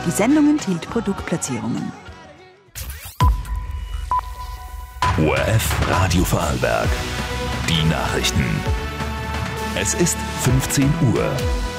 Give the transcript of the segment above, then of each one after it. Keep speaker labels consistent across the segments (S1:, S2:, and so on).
S1: Die Sendung enthielt Produktplatzierungen.
S2: ORF Radio Vorarlberg. Die Nachrichten. Es ist 15 Uhr.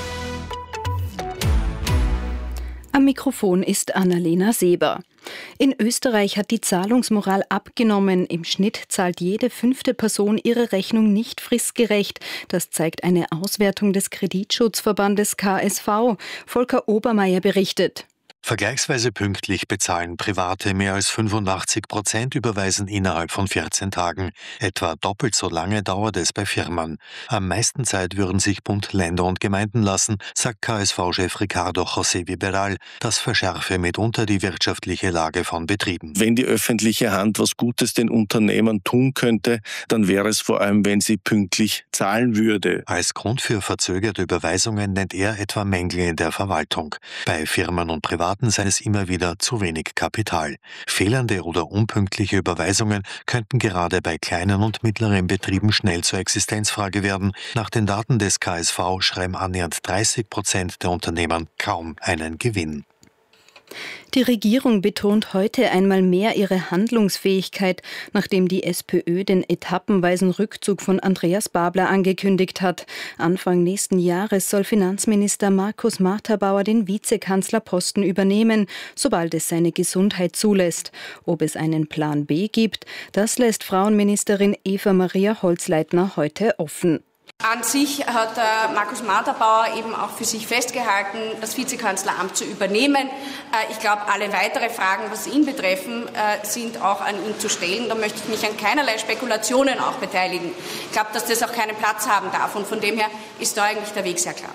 S3: Am Mikrofon ist Annalena Seber. In Österreich hat die Zahlungsmoral abgenommen. Im Schnitt zahlt jede 5. Person ihre Rechnung nicht fristgerecht. Das zeigt eine Auswertung des Kreditschutzverbandes KSV. Volker Obermeier berichtet.
S4: Vergleichsweise pünktlich bezahlen Private. Mehr als 85% überweisen innerhalb von 14 Tagen. Etwa doppelt so lange dauert es bei Firmen. Am meisten Zeit würden sich Bund, Länder und Gemeinden lassen, sagt KSV-Chef Ricardo José Viberal. Das verschärfe mitunter die wirtschaftliche Lage von Betrieben.
S5: Wenn die öffentliche Hand was Gutes den Unternehmern tun könnte, dann wäre es vor allem, wenn sie pünktlich zahlen würde.
S4: Als Grund für verzögerte Überweisungen nennt er etwa Mängel in der Verwaltung. Bei Firmen und Privaten sei es immer wieder zu wenig Kapital. Fehlende oder unpünktliche Überweisungen könnten gerade bei kleinen und mittleren Betrieben schnell zur Existenzfrage werden. Nach den Daten des KSV schreiben annähernd 30% der Unternehmen kaum einen Gewinn.
S3: Die Regierung betont heute einmal mehr ihre Handlungsfähigkeit, nachdem die SPÖ den etappenweisen Rückzug von Andreas Babler angekündigt hat. Anfang nächsten Jahres soll Finanzminister Markus Marthabauer den Vizekanzlerposten übernehmen, sobald es seine Gesundheit zulässt. Ob es einen Plan B gibt, das lässt Frauenministerin Eva-Maria Holzleitner heute offen.
S6: An sich hat Markus Marthabauer eben auch für sich festgehalten, das Vizekanzleramt zu übernehmen. Ich glaube, alle weitere Fragen, was ihn betreffen, sind auch an ihn zu stellen. Da möchte ich mich an keinerlei Spekulationen auch beteiligen. Ich glaube, dass das auch keinen Platz haben darf. Und von dem her ist da eigentlich der Weg sehr klar.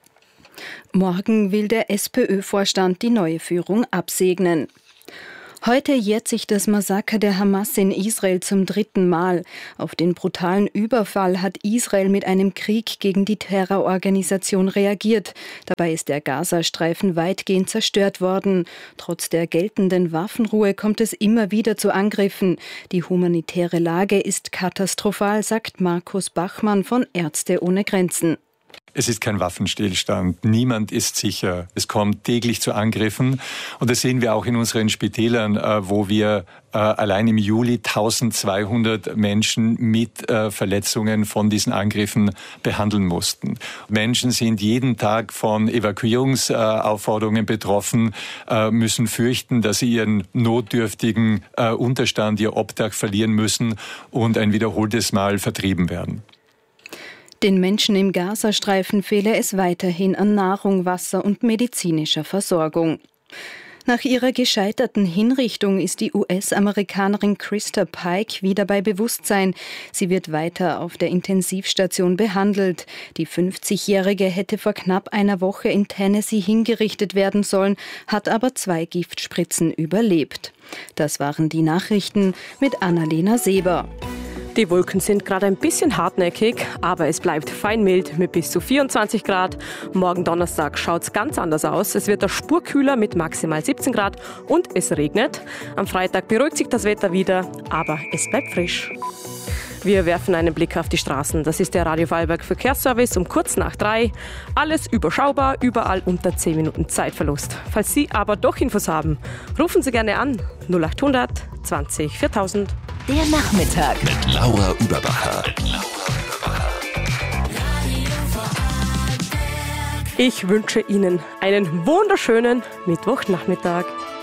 S3: Morgen will der SPÖ-Vorstand die neue Führung absegnen. Heute jährt sich das Massaker der Hamas in Israel zum 3. Mal. Auf den brutalen Überfall hat Israel mit einem Krieg gegen die Terrororganisation reagiert. Dabei ist der Gazastreifen weitgehend zerstört worden. Trotz der geltenden Waffenruhe kommt es immer wieder zu Angriffen. Die humanitäre Lage ist katastrophal, sagt Markus Bachmann von Ärzte ohne Grenzen.
S7: Es ist kein Waffenstillstand. Niemand ist sicher. Es kommt täglich zu Angriffen. Und das sehen wir auch in unseren Spitälern, wo wir allein im Juli 1200 Menschen mit Verletzungen von diesen Angriffen behandeln mussten. Menschen sind jeden Tag von Evakuierungsaufforderungen betroffen, müssen fürchten, dass sie ihren notdürftigen Unterstand, ihr Obdach verlieren müssen und ein wiederholtes Mal vertrieben werden.
S3: Den Menschen im Gazastreifen fehle es weiterhin an Nahrung, Wasser und medizinischer Versorgung. Nach ihrer gescheiterten Hinrichtung ist die US-Amerikanerin Krista Pike wieder bei Bewusstsein. Sie wird weiter auf der Intensivstation behandelt. Die 50-Jährige hätte vor knapp einer Woche in Tennessee hingerichtet werden sollen, hat aber 2 Giftspritzen überlebt. Das waren die Nachrichten mit Annalena Seber.
S8: Die Wolken sind gerade ein bisschen hartnäckig, aber es bleibt fein mild mit bis zu 24 Grad. Morgen Donnerstag schaut es ganz anders aus. Es wird der Spur kühler mit maximal 17 Grad und es regnet. Am Freitag beruhigt sich das Wetter wieder, aber es bleibt frisch. Wir werfen einen Blick auf die Straßen. Das ist der Radio Vorarlberg Verkehrsservice um kurz nach 3. Alles überschaubar, überall unter 10 Minuten Zeitverlust. Falls Sie aber doch Infos haben, rufen Sie gerne an 0800 20 4000.
S2: Der Nachmittag mit Laura Überbacher.
S8: Ich wünsche Ihnen einen wunderschönen Mittwochnachmittag.